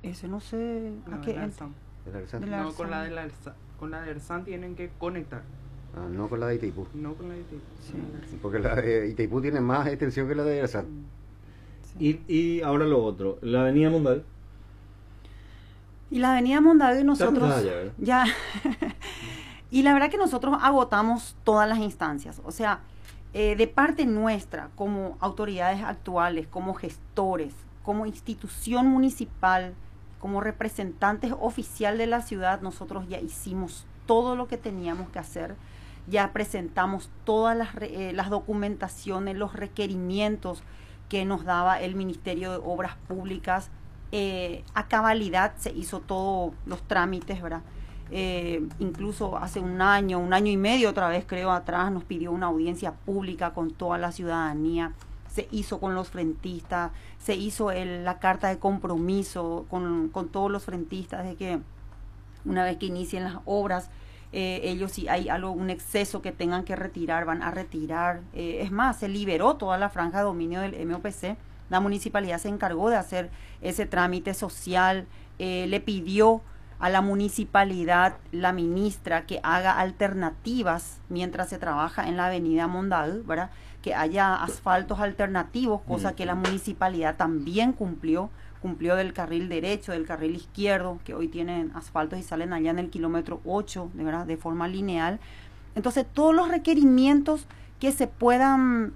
Eso no sé a No, qué el ente. ARSAM. ¿El Arsan? Del No, con la ARSAM. de con la de ARSAM tienen que conectar, Ah, no con la de Itaipú. no con la de Itaipú, Sí. con la de ARSAM. Porque la de Itaipú tiene más extensión que la de Arsan. Sí. Y ahora lo otro, la avenida Monday. Y la avenida Mondavi nosotros Está atrás ya, ¿verdad? ya y la verdad que nosotros agotamos todas las instancias, o sea, de parte nuestra como autoridades actuales, como gestores, como institución municipal, como representantes oficial de la ciudad, nosotros ya hicimos todo lo que teníamos que hacer, ya presentamos todas las documentaciones, los requerimientos que nos daba el Ministerio de Obras Públicas. A cabalidad se hizo todos los trámites, ¿verdad? Incluso hace un año y medio otra vez creo atrás nos pidió una audiencia pública con toda la ciudadanía, se hizo con los frentistas, se hizo la carta de compromiso con todos los frentistas de que una vez que inicien las obras, ellos si hay un exceso que tengan que retirar, van a retirar. Es más, se liberó toda la franja de dominio del MOPC. La municipalidad se encargó de hacer ese trámite social, le pidió a la municipalidad, la ministra, que haga alternativas mientras se trabaja en la avenida Mondavi, ¿verdad? Que haya asfaltos alternativos, cosa que la municipalidad también cumplió del carril derecho, del carril izquierdo, que hoy tienen asfaltos y salen allá en el kilómetro 8, ¿verdad? De forma lineal. Entonces, todos los requerimientos que se puedan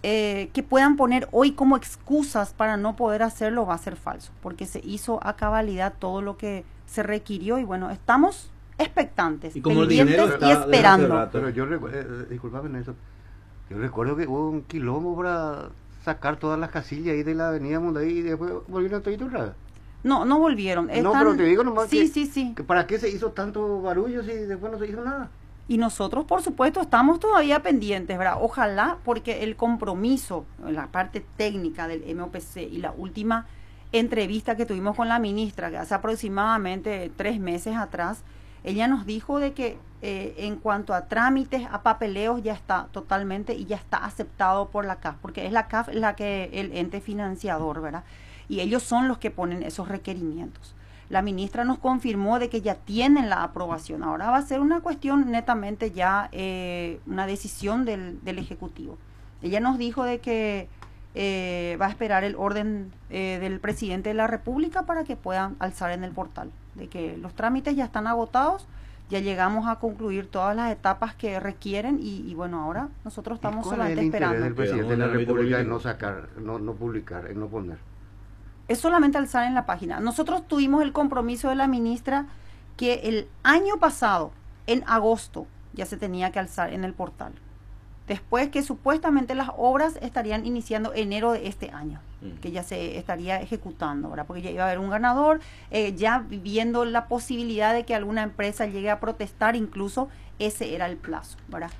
poner hoy como excusas para no poder hacerlo va a ser falso, porque se hizo a cabalidad todo lo que se requirió y bueno, estamos expectantes, Y como el pendientes dinero y está desde hace esperando. rato. Pero yo disculpame Nelson, yo recuerdo que hubo un quilombo para sacar todas las casillas ahí de la avenida Monday y después volvieron a otra vez. No volvieron. No, pero te digo nomás sí, sí. que ¿para qué se hizo tanto barullo si después no se hizo nada? Y nosotros, por supuesto, estamos todavía pendientes, ¿verdad? Ojalá, porque el compromiso, la parte técnica del MOPC y la última entrevista que tuvimos con la ministra, que hace aproximadamente 3 meses atrás, ella nos dijo de que en cuanto a trámites, a papeleos, ya está totalmente y ya está aceptado por la CAF, porque es la CAF el ente financiador, ¿verdad? Y ellos son los que ponen esos requerimientos. La ministra nos confirmó de que ya tienen la aprobación. Ahora va a ser una cuestión netamente ya una decisión del Ejecutivo. Ella nos dijo de que va a esperar el orden del presidente de la República para que puedan alzar en el portal. De que los trámites ya están agotados, ya llegamos a concluir todas las etapas que requieren y bueno, ahora nosotros estamos solamente esperando. ¿Cuál es el interés del presidente de la Quedamos en el ámbito República en político. no sacar, no publicar, en no poner? Es solamente alzar en la página. Nosotros tuvimos el compromiso de la ministra que el año pasado, en agosto, ya se tenía que alzar en el portal. Después que supuestamente las obras estarían iniciando enero de este año, que ya se estaría ejecutando, ¿verdad? Porque ya iba a haber un ganador, ya viendo la posibilidad de que alguna empresa llegue a protestar, incluso ese era el plazo, ¿verdad?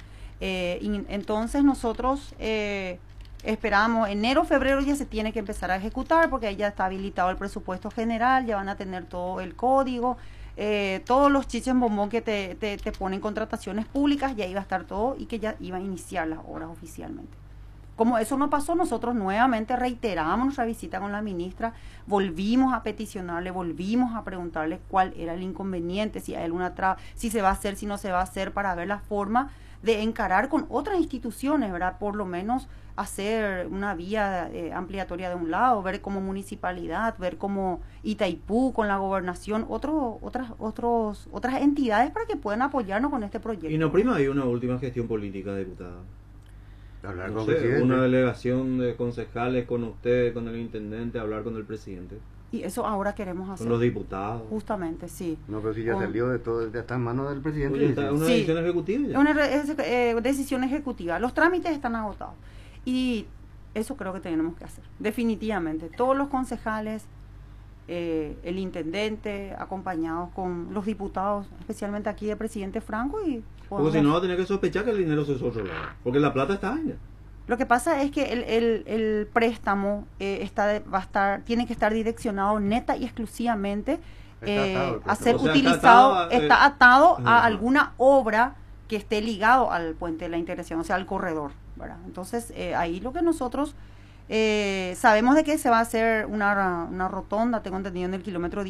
Y entonces nosotros esperamos enero, febrero ya se tiene que empezar a ejecutar porque ahí ya está habilitado el presupuesto general, ya van a tener todo el código, todos los chiches en bombón que te ponen contrataciones públicas, ya iba a estar todo y que ya iba a iniciar las obras oficialmente. Como eso no pasó, nosotros nuevamente reiteramos nuestra visita con la ministra, volvimos a peticionarle, volvimos a preguntarle cuál era el inconveniente, si hay alguna traba, si se va a hacer, si no se va a hacer, para ver la forma de encarar con otras instituciones, ¿verdad? Por lo menos hacer una vía ampliatoria de un lado, ver como municipalidad, ver como Itaipú con la gobernación, otras entidades para que puedan apoyarnos con este proyecto. Y no prima hay una última gestión política, diputada. Hablar No con sé, el presidente. una delegación de concejales con usted, con el intendente, hablar con el presidente, Y eso ahora queremos hacer. con los diputados. Justamente, sí. No, pero si ya salió de todo, ya está en manos del presidente. Oye, está una Sí. decisión ejecutiva ya. Una decisión ejecutiva. Los trámites están agotados. Y eso creo que tenemos que hacer. Definitivamente. Todos los concejales, el intendente, acompañados con los diputados, especialmente aquí de presidente Franco. Y Porque si no va a tener que sospechar que el dinero se hizo otro lado. Porque la plata está ahí ya. Lo que pasa es que el préstamo tiene que estar direccionado neta y exclusivamente Está atado el a ser préstamo. O sea, utilizado, está atado a ajá. alguna obra que esté ligado al puente de la integración, o sea, al corredor, ¿verdad? Entonces, ahí lo que nosotros sabemos de que se va a hacer una rotonda, tengo entendido, en el kilómetro